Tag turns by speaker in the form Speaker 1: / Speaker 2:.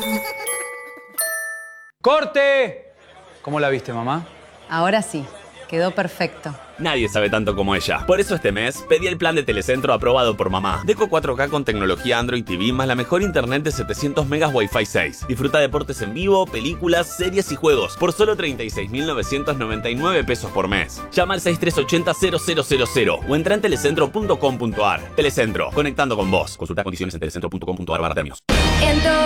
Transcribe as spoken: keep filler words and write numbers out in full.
Speaker 1: ¡Corte! ¿Cómo la viste, mamá?
Speaker 2: Ahora sí, quedó perfecto.
Speaker 3: Nadie sabe tanto como ella. Por eso este mes pedí el plan de Telecentro aprobado por mamá. Deco cuatro K con tecnología Android T V más la mejor internet de setecientos megas Wi-Fi seis. Disfruta deportes en vivo, películas, series y juegos por solo treinta y seis mil novecientos noventa y nueve pesos por mes. Llama al seis tres ocho cero cero cero cero cero o entra en telecentro punto com punto ar. Telecentro, conectando con vos. Consulta condiciones en telecentro punto com punto ar barra términos.